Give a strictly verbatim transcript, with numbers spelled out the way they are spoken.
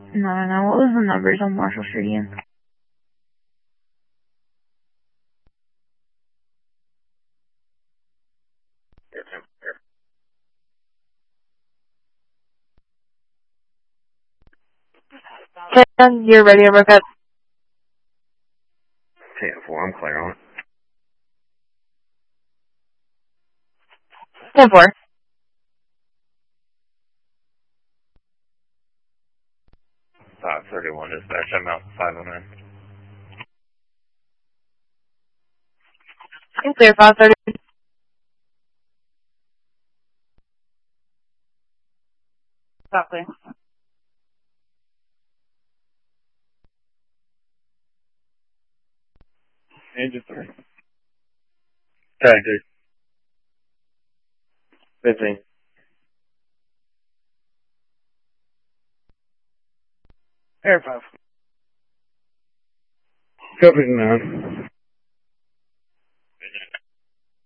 No, no, no. What was the numbers on Marshall Street again? ten, you're ready to work up. ten four, I'm clear on it. ten four. five thirty-one dispatch, I'm out five oh nine. I'm clear, five thirty. Stop clear. Engine three. Tag two. fifteen. Air five. Copy nine.